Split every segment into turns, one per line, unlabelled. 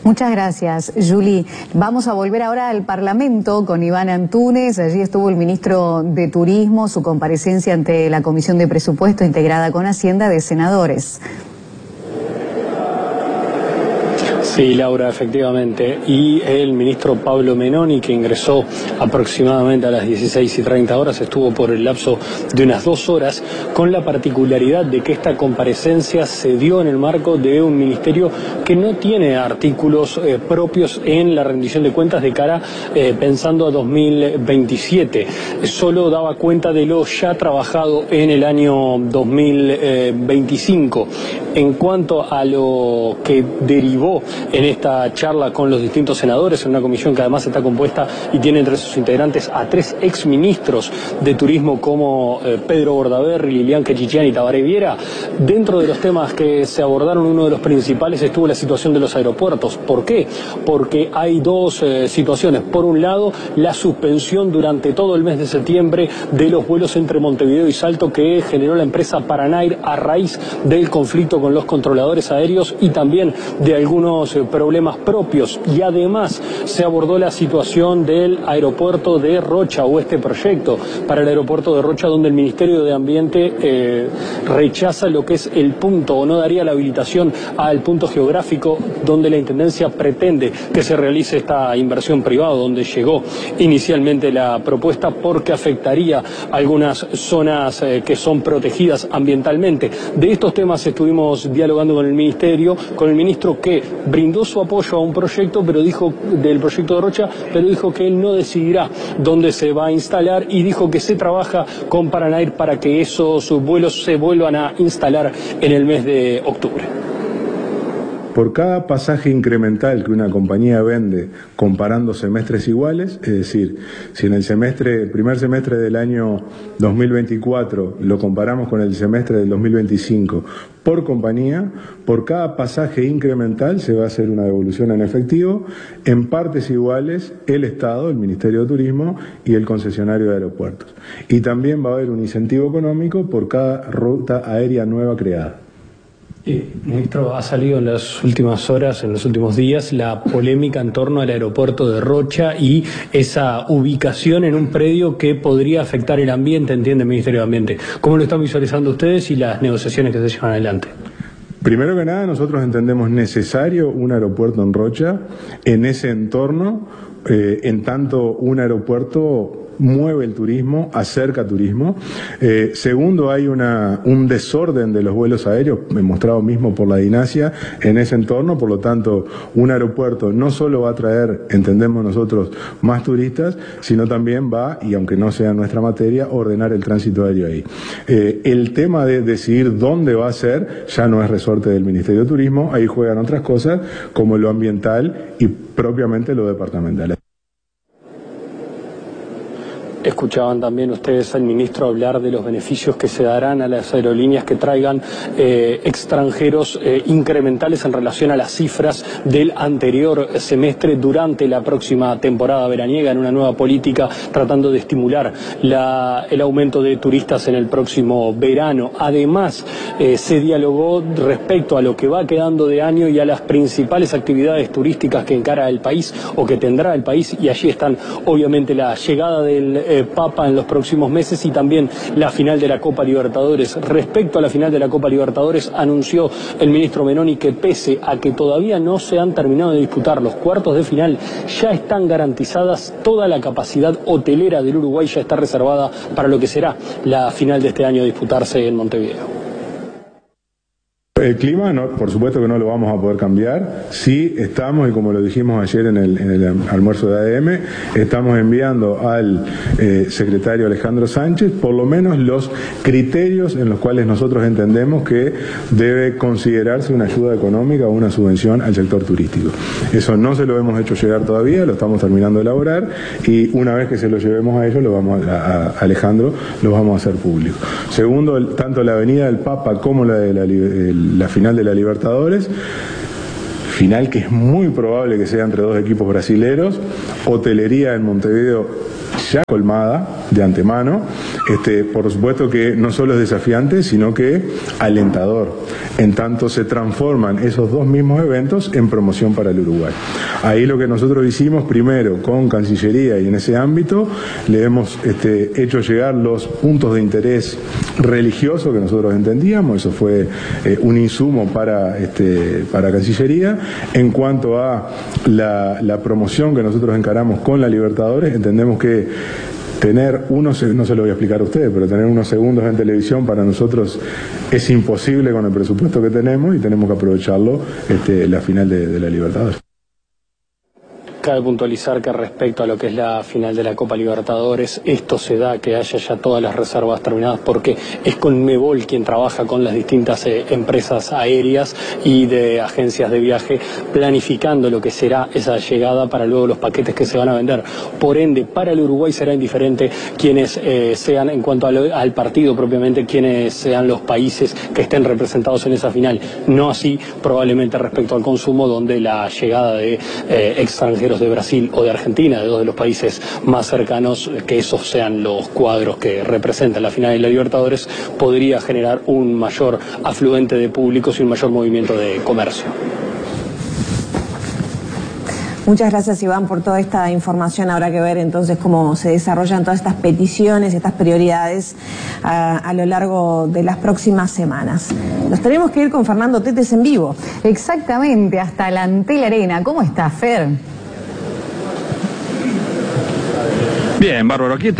Muchas gracias, Juli. Vamos a volver ahora al Parlamento con Iván Antúnez. Allí estuvo el ministro de Turismo, su comparecencia ante la Comisión de Presupuesto integrada con Hacienda de Senadores.
Sí, Laura, efectivamente. Y el ministro Pablo Menoni, que ingresó aproximadamente a las 16:30, estuvo por el lapso de unas 2 horas, con la particularidad de que esta comparecencia se dio en el marco de un ministerio que no tiene artículos propios en la rendición de cuentas de cara pensando a 2027. Solo daba cuenta de lo ya trabajado en el año 2025. En cuanto a lo que derivó en esta charla con los distintos senadores, en una comisión que además está compuesta y tiene entre sus integrantes a 3 exministros de turismo como Pedro Bordaberry, Lilian Quechichian y Tabaré Viera. Dentro de los temas que se abordaron, uno de los principales estuvo la situación de los aeropuertos. ¿Por qué? Porque hay 2 situaciones. Por un lado, la suspensión durante todo el mes de septiembre de los vuelos entre Montevideo y Salto que generó la empresa Paranair a raíz del conflicto con los controladores aéreos y también de algunos problemas propios. Y además se abordó la situación del aeropuerto de Rocha, o este proyecto para el aeropuerto de Rocha, donde el Ministerio de Ambiente rechaza lo que es el punto, o no daría la habilitación al punto geográfico donde la Intendencia pretende que se realice esta inversión privada, donde llegó inicialmente la propuesta, porque afectaría algunas zonas que son protegidas ambientalmente. De estos temas estuvimos dialogando con el Ministerio, con el ministro, que brindó su apoyo a un proyecto, pero dijo, del proyecto de Rocha, pero dijo que él no decidirá dónde se va a instalar, y dijo que se trabaja con Paranair para que esos vuelos se vuelvan a instalar en el mes de octubre.
Por cada pasaje incremental que una compañía vende comparando semestres iguales, es decir, si en el primer semestre del año 2024 lo comparamos con el semestre del 2025 por compañía, por cada pasaje incremental se va a hacer una devolución en efectivo, en partes iguales el Estado, el Ministerio de Turismo y el concesionario de aeropuertos. Y también va a haber un incentivo económico por cada ruta aérea nueva creada.
Ministro, ha salido en las últimas horas, en los últimos días, la polémica en torno al aeropuerto de Rocha y esa ubicación en un predio que podría afectar el ambiente, entiende el Ministerio de Ambiente. ¿Cómo lo están visualizando ustedes y las negociaciones que se llevan adelante?
Primero que nada, nosotros entendemos necesario un aeropuerto en Rocha, en ese entorno, en tanto un aeropuerto mueve el turismo, acerca turismo. Segundo, hay un desorden de los vuelos aéreos, mostrado mismo por la DINASIA, en ese entorno. Por lo tanto, un aeropuerto no solo va a traer, entendemos nosotros, más turistas, sino también va, y aunque no sea nuestra materia, ordenar el tránsito aéreo ahí. El tema de decidir dónde va a ser ya no es resorte del Ministerio de Turismo, ahí juegan otras cosas como lo ambiental y propiamente lo departamental.
Escuchaban también ustedes al ministro hablar de los beneficios que se darán a las aerolíneas que traigan extranjeros incrementales en relación a las cifras del anterior semestre durante la próxima temporada veraniega, en una nueva política tratando de estimular el aumento de turistas en el próximo verano. Además, se dialogó respecto a lo que va quedando de año y a las principales actividades turísticas que encara el país o que tendrá el país, y allí están obviamente la llegada del Papa en los próximos meses y también la final de la Copa Libertadores. Respecto a la final de la Copa Libertadores, anunció el ministro Menoni que pese a que todavía no se han terminado de disputar los cuartos de final, ya están garantizadas, toda la capacidad hotelera del Uruguay ya está reservada para lo que será la final de este año a disputarse en Montevideo.
El clima, no, por supuesto que no lo vamos a poder cambiar. Sí estamos, y como lo dijimos ayer en el almuerzo de ADM, estamos enviando al secretario Alejandro Sánchez por lo menos los criterios en los cuales nosotros entendemos que debe considerarse una ayuda económica o una subvención al sector turístico. Eso no se lo hemos hecho llegar todavía, lo estamos terminando de elaborar, y una vez que se lo llevemos a ellos, a Alejandro, lo vamos a hacer público. Segundo, tanto la Avenida del Papa como la final de la Libertadores, final que es muy probable que sea entre 2 equipos brasileros, hotelería en Montevideo ya colmada de antemano, por supuesto que no solo es desafiante, sino que alentador. en tanto se transforman esos dos mismos eventos en promoción para el Uruguay. Ahí lo que nosotros hicimos primero con Cancillería y en ese ámbito le hemos hecho llegar los puntos de interés religioso que nosotros entendíamos, eso fue un insumo para Cancillería. En cuanto a la promoción que nosotros encaramos con la Libertadores, entendemos que tener no se lo voy a explicar a ustedes, pero tener unos segundos en televisión para nosotros es imposible con el presupuesto que tenemos y tenemos que aprovecharlo la final de la Libertadores.
Cabe puntualizar que respecto a lo que es la final de la Copa Libertadores, esto se da que haya ya todas las reservas terminadas porque es Conmebol quien trabaja con las distintas empresas aéreas y de agencias de viaje planificando lo que será esa llegada para luego los paquetes que se van a vender. Por ende, para el Uruguay será indiferente quienes sean, en cuanto al partido propiamente, quienes sean los países que estén representados en esa final. No así probablemente respecto al consumo, donde la llegada de extranjeros de Brasil o de Argentina, de dos de los países más cercanos, que esos sean los cuadros que representan la final de la Libertadores, podría generar un mayor afluente de públicos y un mayor movimiento de comercio.
Muchas gracias, Iván, por toda esta información. Habrá que ver entonces cómo se desarrollan todas estas peticiones, estas prioridades a lo largo de las próximas semanas. Nos tenemos que ir con Fernando Tetes en vivo.
Exactamente, hasta la Antel Arena. ¿Cómo está, Fer?
Bien, bárbaro. Aquí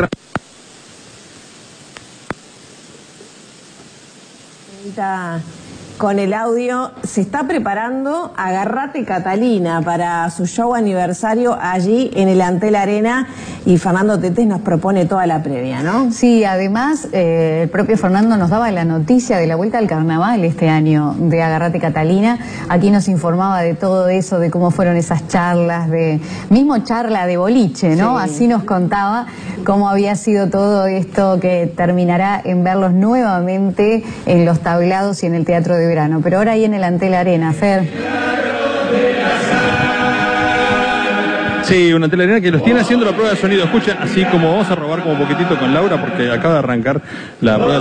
con el audio, se está preparando Agarrate Catalina para su show aniversario allí en el Antel Arena, y Fernando Tetes nos propone toda la previa, ¿no?
Sí, además el propio Fernando nos daba la noticia de la vuelta al carnaval este año de Agarrate Catalina. Aquí nos informaba de todo eso, de cómo fueron esas charlas, mismo charla de boliche, ¿no? Sí. Así nos contaba cómo había sido todo esto, que terminará en verlos nuevamente en los tablados y en el Teatro de Verano, pero ahora ahí en el Antel Arena, Fer.
Sí, una Antel Arena que los tiene haciendo la prueba de sonido. Escuchen, así como vamos a robar como un poquitito con Laura, porque acaba de arrancar la prueba de